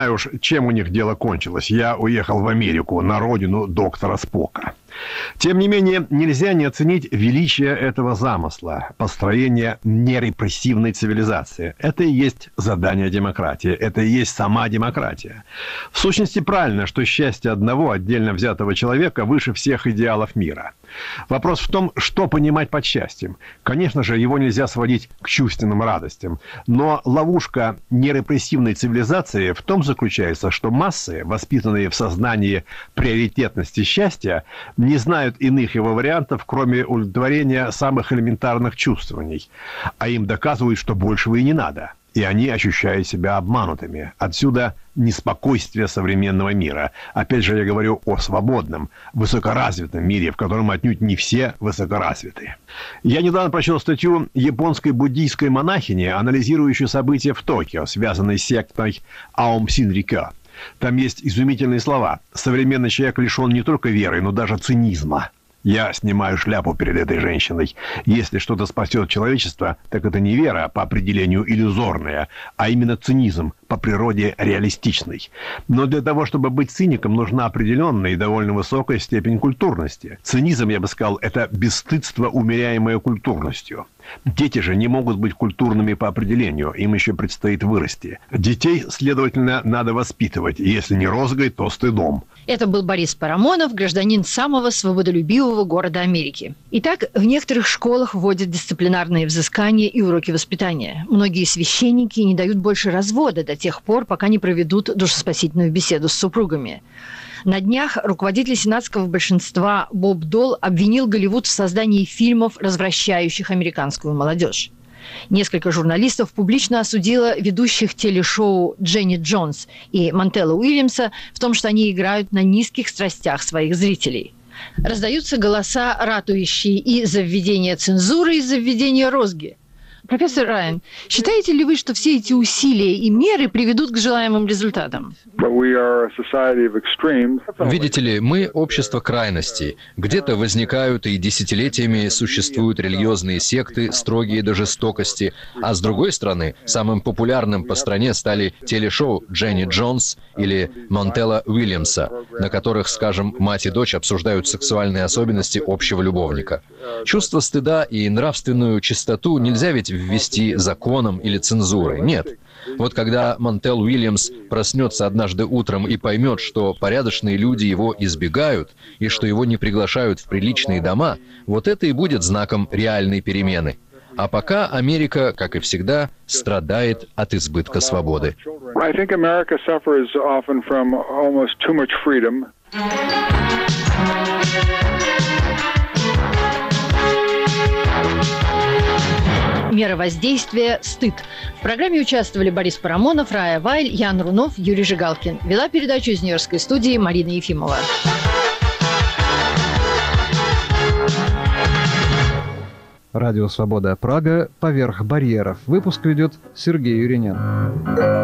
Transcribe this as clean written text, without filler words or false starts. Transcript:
уж, чем у них дело кончилось. Я уехал в Америку, на родину доктора Спока. Тем не менее, нельзя не оценить величие этого замысла – построения нерепрессивной цивилизации. Это и есть задание демократии, это и есть сама демократия. В сущности, правильно, что счастье одного отдельно взятого человека выше всех идеалов мира. Вопрос в том, что понимать под счастьем. Конечно же, его нельзя сводить к чувственным радостям. Но ловушка нерепрессивной цивилизации в том заключается, что массы, воспитанные в сознании приоритетности счастья, не знают иных его вариантов, кроме удовлетворения самых элементарных чувствований. А им доказывают, что большего и не надо. И они ощущают себя обманутыми. Отсюда неспокойствие современного мира. Опять же, я говорю о свободном, высокоразвитом мире, в котором отнюдь не все высокоразвиты. Я недавно прочел статью японской буддийской монахини, анализирующую события в Токио, связанные с сектой Аум Синрикё. Там есть изумительные слова. Современный человек лишен не только веры, но даже цинизма. Я снимаю шляпу перед этой женщиной. Если что-то спасет человечество, так это не вера, по определению иллюзорная, а именно цинизм, по природе реалистичный. Но для того, чтобы быть циником, нужна определенная и довольно высокая степень культурности. Цинизм, я бы сказал, это бесстыдство, умеряемое культурностью. Дети же не могут быть культурными по определению, им еще предстоит вырасти. Детей, следовательно, надо воспитывать, если не розгой, то стыдом. Это был Борис Парамонов, гражданин самого свободолюбивого города Америки. Итак, в некоторых школах вводят дисциплинарные взыскания и уроки воспитания. Многие священники не дают больше развода до тех пор, пока не проведут душеспасительную беседу с супругами. На днях руководитель сенатского большинства Боб Долл обвинил Голливуд в создании фильмов, развращающих американскую молодежь. Несколько журналистов публично осудило ведущих телешоу Дженни Джонс и Монтелла Уильямса в том, что они играют на низких страстях своих зрителей. Раздаются голоса, ратующие и за введение цензуры, и за введение розги. Профессор Райан, считаете ли вы, что все эти усилия и меры приведут к желаемым результатам? Видите ли, мы общество крайностей. Где-то возникают и десятилетиями существуют религиозные секты, строгие до жестокости, а с другой стороны, самым популярным по стране стали телешоу Дженни Джонс или Монтелла Уильямса, на которых, скажем, мать и дочь обсуждают сексуальные особенности общего любовника. Чувство стыда и нравственную чистоту нельзя ведь ввести законом или цензурой. Нет. Вот когда Монтелл Уильямс проснется однажды утром и поймет, что порядочные люди его избегают и что его не приглашают в приличные дома, вот это и будет знаком реальной перемены. А пока Америка, как и всегда, страдает от избытка свободы. Мера воздействия – стыд. В программе участвовали Борис Парамонов, Рая Вайль, Ян Рунов, Юрий Жигалкин. Вела передачу из Нью-Йоркской студии Марина Ефимова. Радио «Свобода» Прага. Поверх барьеров. Выпуск ведет Сергей Юринен.